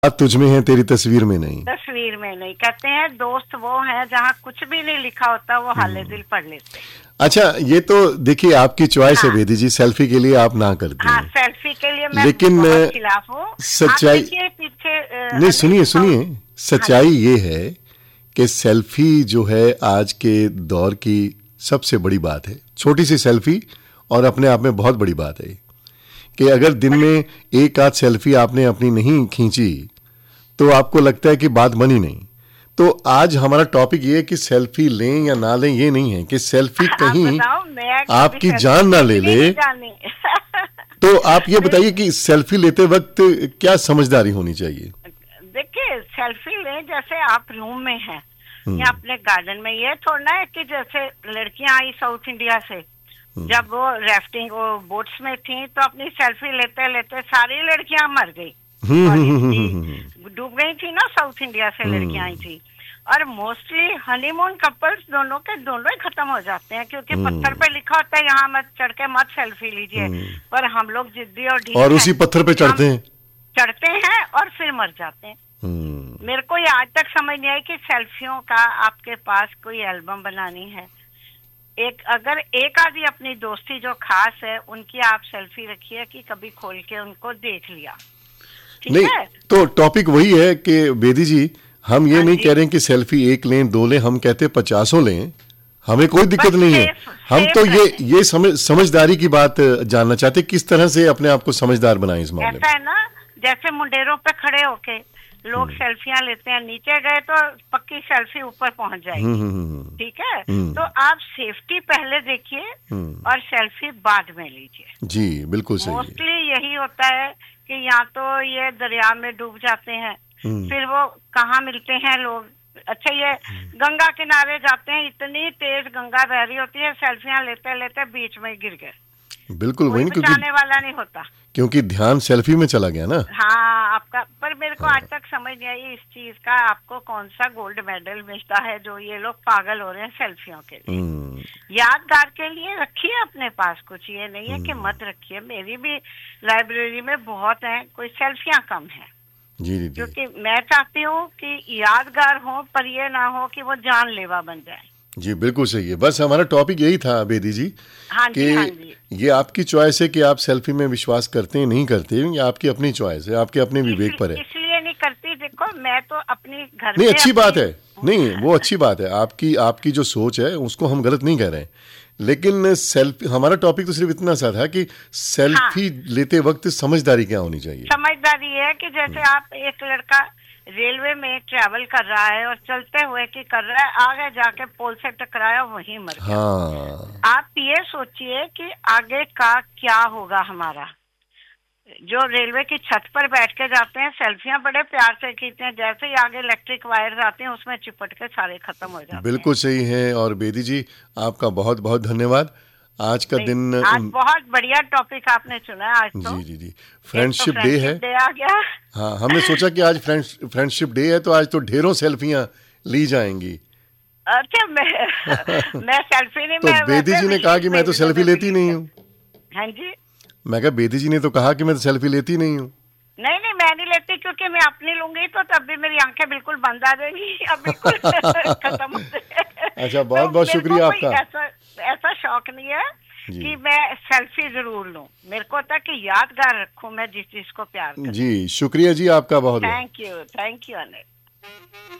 बात तुझ में है तेरी तस्वीर में नहीं। तस्वीर में नहीं कहते हैं, दोस्त वो हैं जहाँ कुछ भी नहीं लिखा होता वो हाले दिल पढ़ लेते हैं। अच्छा, ये तो देखिए आपकी चॉइस है हाँ। बेदी जी, सेल्फी के लिए आप ना करती हाँ, हैं। सेल्फी के लिए मैं लेकिन बहुत खिलाफ हूँ। सच्चाई पीछे नहीं, सुनिए सच्चाई ये है कि सेल्फी जो है आज के दौर की सबसे बड़ी बात है। छोटी सी सेल्फी और अपने आप में बहुत बड़ी बात है कि अगर दिन में एक आध सेल्फी आपने अपनी नहीं खींची तो आपको लगता है कि बात बनी नहीं। तो आज हमारा टॉपिक ये है कि सेल्फी लें या ना लें, ये नहीं है कि सेल्फी कहीं आपकी जान ना ले ले। तो आप ये बताइए कि सेल्फी लेते वक्त क्या समझदारी होनी चाहिए? देखिए, सेल्फी लें जैसे आप रूम में हैं या अपने गार्डन में। ये थोड़ा है कि जैसे लड़कियां आई साउथ इंडिया से, जब वो राफ्टिंग वो बोट्स में थी तो अपनी सेल्फी लेते लेते सारी लड़कियां मर गई, डूब गई थी ना। साउथ इंडिया से लड़कियां आई थी। और मोस्टली हनीमून कपल्स दोनों के दोनों ही खत्म हो जाते हैं, क्योंकि पत्थर पे लिखा होता है यहाँ मत चढ़ के मत सेल्फी लीजिए, पर हम लोग जिद्दी और उसी पत्थर पे चढ़ते हैं और फिर मर जाते हैं। मेरे को ये आज तक समझ नहीं आई कि सेल्फियों का आपके पास कोई एल्बम बनानी है। अगर एक आदि अपनी दोस्ती जो खास है उनकी आप सेल्फी रखिए कि कभी खोल के उनको देख लिया, नहीं है? तो टॉपिक वही है कि बेदी जी, हम ये नहीं कह रहे हैं कि सेल्फी एक लें दो लें, हम कहते 50 लें, हमें कोई दिक्कत नहीं है। हम तो ये समझदारी की बात जानना चाहते, किस तरह से अपने आप को समझदार बनाएं इस मामले में। ऐसा है ना, जैसे मुंडेरों पे खड़े होके लोग सेल्फियां लेते हैं, नीचे गए तो पक्की सेल्फी ऊपर पहुंच जाएगी, ठीक है। तो आप सेफ्टी पहले देखिए और सेल्फी बाद में लीजिए। जी बिल्कुल सही। मोस्टली यही होता है कि या तो ये दरिया में डूब जाते हैं, फिर वो कहाँ मिलते हैं लोग। अच्छा, ये गंगा किनारे जाते हैं, इतनी तेज गंगा बह रही होती है, सेल्फियां लेते लेते बीच में गिर गए। बिल्कुल वही, बचाने वाला नहीं होता, क्योंकि ध्यान सेल्फी में चला गया ना। हाँ, आपका। पर मेरे को आज तक समझ नहीं आई इस चीज का, आपको कौन सा गोल्ड मेडल मिलता है जो ये लोग पागल हो रहे हैं सेल्फियों के लिए। यादगार के लिए रखिए अपने पास, कुछ ये नहीं है कि मत रखिए। मेरी भी लाइब्रेरी में बहुत है, कोई सेल्फियां कम है। जी, क्योंकि मैं चाहती हूँ कि यादगार हो, पर ये ना हो कि वो जानलेवा बन जाए। जी बिल्कुल सही है। बस हमारा टॉपिक यही था बेदी जी, हाँ जी, हाँ जी। ये आपकी चॉइस है कि आप सेल्फी में विश्वास करते हैं नहीं करते हैं, ये आपकी अपनी चॉइस है, आपके अपने विवेक पर है। इसलिए नहीं करती, देखो मैं तो अपनी घर नहीं, अच्छी बात है, नहीं वो अच्छी बात है, आपकी जो सोच है उसको हम गलत नहीं कह रहे हैं। लेकिन सेल्फी, हमारा टॉपिक तो सिर्फ इतना सा था कि सेल्फी लेते वक्त समझदारी क्या होनी चाहिए। समझदारी है कि जैसे आप एक लड़का रेलवे में ट्रैवल कर रहा है और चलते हुए की कर रहा है, आगे जाके पोल से टकराया, वहीं मर गया। हाँ, आप ये सोचिए कि आगे का क्या होगा हमारा। जो रेलवे की छत पर बैठ के जाते हैं, सेल्फियां बड़े प्यार से खींचते हैं, जैसे ही आगे इलेक्ट्रिक वायर आते हैं उसमें चिपट के सारे खत्म हो जाते हैं। बिल्कुल सही है। और बेदी जी, आपका बहुत बहुत धन्यवाद। आज का दिन, आज बहुत बढ़िया टॉपिक आपने चुना है। आज तो जी फ्रेंडशिप डे है। डे आ गया। हाँ, हमने सोचा कि आज फ्रेंडशिप डे है, तो आज तो ढेरों सेल्फियां ली जाएंगी। अच्छा, मैं सेल्फी नहीं। तो बेदी जी ने कहा कि मैं तो सेल्फी लेती नहीं हूँ। हाँ जी, मैं कहा बेदी जी ने तो कहा कि मैं तो सेल्फी लेती नहीं हूँ। नहीं, मैं नहीं लेती, क्योंकि मैं अपनी लूंगी तो तब भी मेरी आंखें बिल्कुल बंद आ जाएंगी, अब बिल्कुल खत्म हो जाए। अच्छा, बहुत शुक्रिया आपका। ऐसा शौक नहीं है कि मैं सेल्फी जरूर लूं, मेरे को होता है कि यादगार रखूं मैं जिस चीज को प्यार करती हूं। जी शुक्रिया जी आपका बहुत। Thank you Anil.